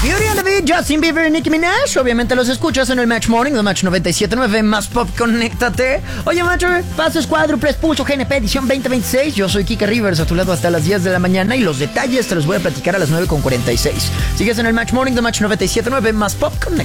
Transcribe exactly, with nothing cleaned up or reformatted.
Beauty and the Beat, Justin Bieber y Nicki Minaj. Obviamente los escuchas en el Match Morning de Match noventa y siete punto nueve, más pop, conéctate. Oye, Macho, pases cuádruples, pulso G N P, edición veinte veintiocho. Yo soy Kike Rivers, a tu lado hasta las diez de la mañana. Y los detalles te los voy a platicar a las nueve con cuarenta y seis. Sigues en el Match Morning de Match noventa y siete punto nueve, más pop, conéctate.